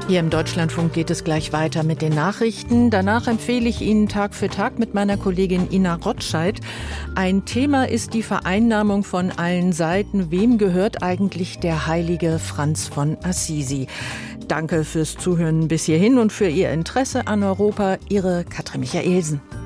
Hier im Deutschlandfunk geht es gleich weiter mit den Nachrichten. Danach empfehle ich Ihnen Tag für Tag mit meiner Kollegin Ina Rotscheid. Ein Thema ist die Vereinnahmung von allen Seiten. Wem gehört eigentlich der heilige Franz von Assisi? Danke fürs Zuhören bis hierhin und für Ihr Interesse an Europa. Ihre Katrin Michaelsen.